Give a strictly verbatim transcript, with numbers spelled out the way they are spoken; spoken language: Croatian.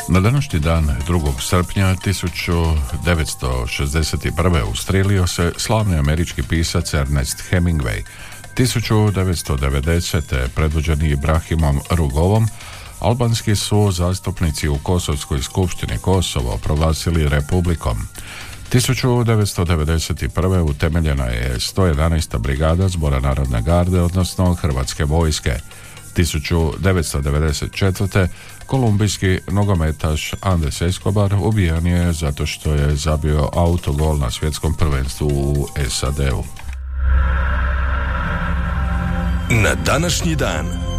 Na današnji dan, drugog srpnja tisuću devetsto šezdeset prve. ustrijelio se slavni američki pisac Ernest Hemingway. tisuću devetsto devedesete. predvođeni Ibrahimom Rugovom, albanski su zastupnici u Kosovskoj skupštini Kosovo proglasili republikom. tisuću devetsto devedeset prve. utemeljena je sto jedanaesta. brigada Zbora narodne garde, odnosno Hrvatske vojske. tisuću devetsto devedeset četvrte. kolumbijski nogometaš Andres Escobar ubijen je zato što je zabio autogol na svjetskom prvenstvu u S A D-u. Na današnji dan